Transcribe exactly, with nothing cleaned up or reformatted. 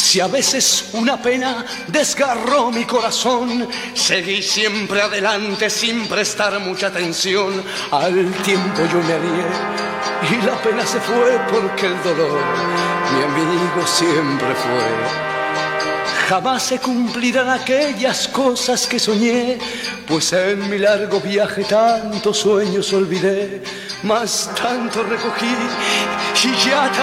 Si a veces una pena desgarró mi corazón, seguí siempre adelante sin prestar mucha atención. Al tiempo yo me alié y la pena se fue, porque el dolor mi amigo siempre fue. Jamás se cumplirán aquellas cosas que soñé, pues en mi largo viaje tantos sueños olvidé, mas tanto recogí y ya